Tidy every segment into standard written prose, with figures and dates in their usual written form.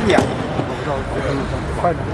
点。 快点。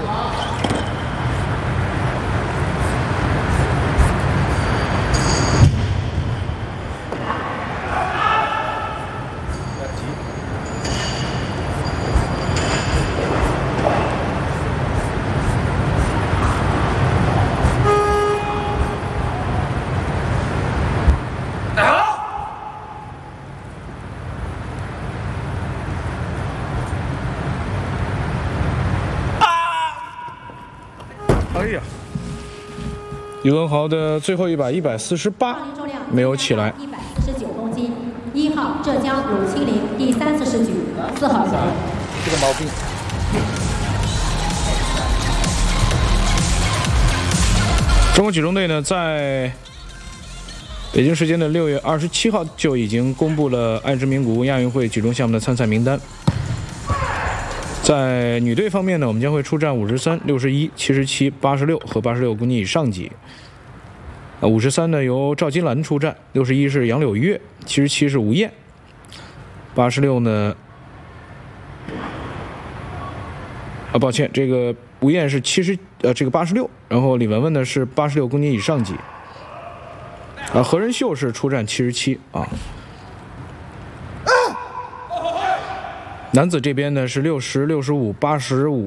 哎呀，宇文豪的最后一把148没有起来。 149公斤，1号浙江鲁清林第3次试举，4号选。 这个毛病。 中国举重队呢，在北京时间的6月27号就已经公布了爱之名古屋亚运会举重项目的参赛名单。在女队方面呢，我们将会出战53、61、77、86和86公斤以上级。53呢由赵金兰出战，61是杨柳月，77是吴燕，86呢，抱歉，这个吴燕是这个86，然后李雯雯呢是86公斤以上级。何仁秀是出战77啊。男子这边呢是60、65、85。